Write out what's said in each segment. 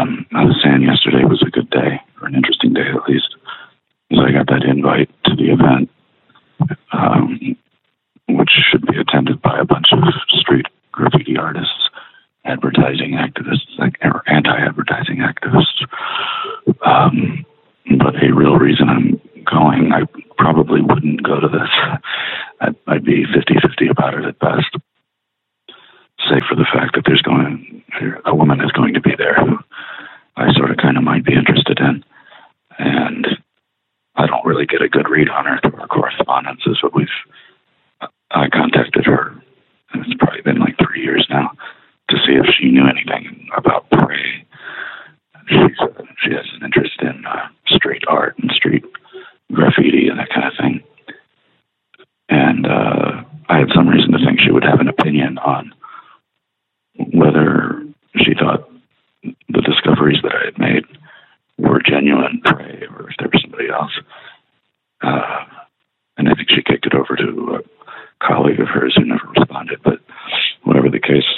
I was saying yesterday was a good day, or an interesting day at least, because I got that invite to the event, which should be attended by a bunch of street graffiti artists, advertising activists, or anti-advertising activists. But a real reason I'm going, I probably wouldn't go to this. I'd be 50-50 about it at best, save for the fact that a woman is going to be there who I sort of kind of might be interested in. And I don't really get a good read on her through our correspondences, but I contacted her, and it's probably been like 3 years now, to see if she knew anything about Prey. She said she has an interest in street art and street graffiti and that kind of thing. And I had some reason to think she would have an opinion on whether she thought the discoveries that I had made were genuine Prey or if there was somebody else. And I think she kicked it over to a colleague of hers who never responded. But whatever the case,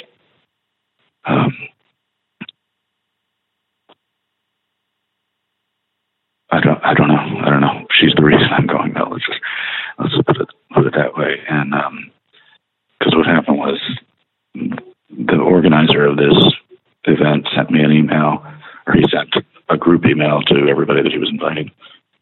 I don't know. She's the reason I'm going, though. Let's put it that way. And because what happened was the organizer of this event sent me an email, or he sent a group email to everybody that he was inviting.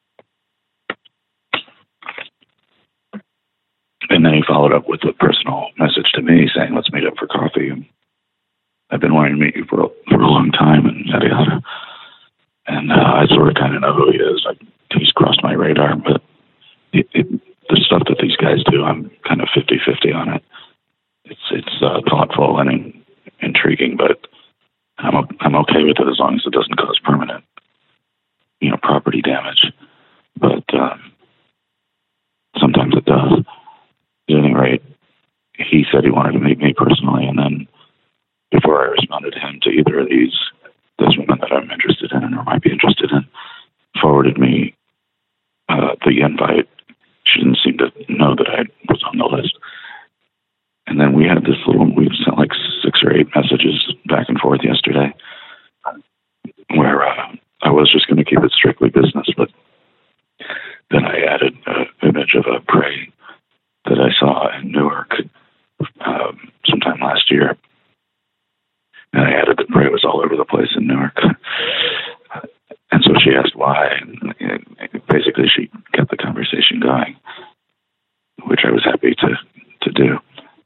And then he followed up with a personal message to me saying, let's meet up for coffee. And I've been wanting to meet you for a long time, and yada yada. And I sort of kind of know who he is. He's crossed my radar, but the stuff that these guys do, I'm kind of 50-50 on it. It's thoughtful and intriguing, but I'm okay with it as long as it doesn't cause permanent, property damage. But sometimes it does. At any rate, he said he wanted to meet me personally, and then before I responded to him to either of this woman that I'm interested in or might be interested in forwarded me the invite. She didn't seem to know that I was on the list. And then we sent like 6 or 8 messages back and forth yesterday where I was just going to keep it strictly business, but then I added an image of a Prey that I saw in Newark sometime last year. And I added that Prey was all over the place in Newark. And so she asked why, and basically she kept the conversation going, which I was happy to do.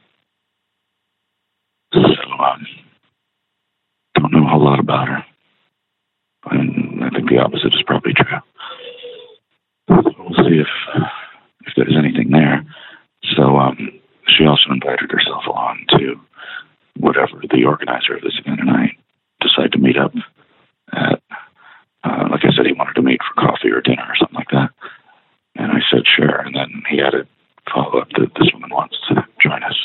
So, don't know a whole lot about her. And I think the opposite is probably true. So we'll see if there's anything there. So she also invited herself along to whatever the organizer of this event and I decide to meet up at. Like I said, he wanted to meet for coffee or dinner or something like that. And I said, sure. And then he added follow-up that this woman wants to join us.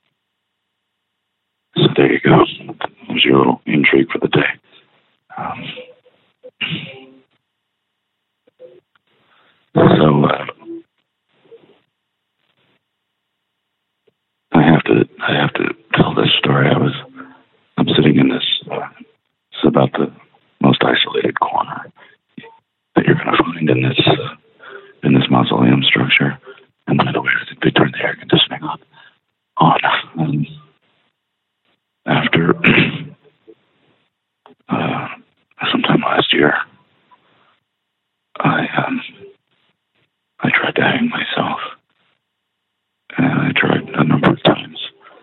So there you go. There's your little intrigue for the day. I have to tell this story. I'm sitting in this. It's about the most isolated corner that you're going to find in this mausoleum structure. And by the way, I think they turned the air conditioning on. After sometime last year, I tried to hang myself, and I tried a number of times,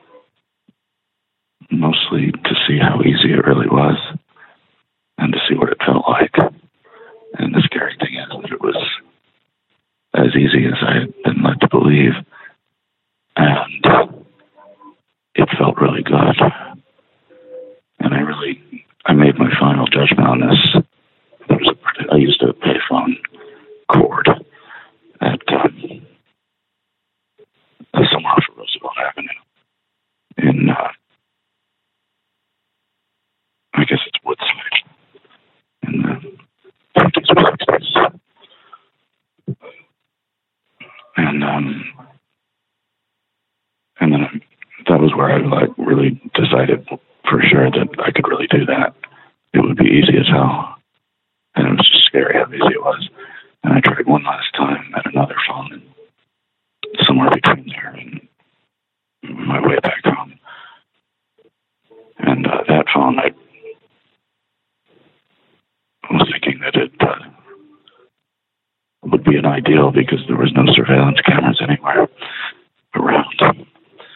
mostly to see how easy it really was and to see what it felt like. And the scary thing is that it was as easy as I had been led to believe, and it felt really good. And I made my final judgment on this. I used a payphone cord at somewhere off of Roosevelt Avenue in, I guess it's Woodside, in the 50s or 60s. And then that was where I really decided for sure that I could really do that. it would be easy as hell. And it was just scary how easy it was. And I tried one last time at another phone, somewhere between there and my way back home. And that phone, I was thinking that it would be an ideal because there was no surveillance cameras anywhere around.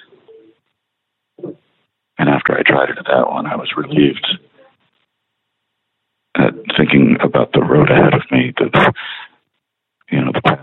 And after I tried it at that one, I was relieved at thinking about the road ahead of me, that, the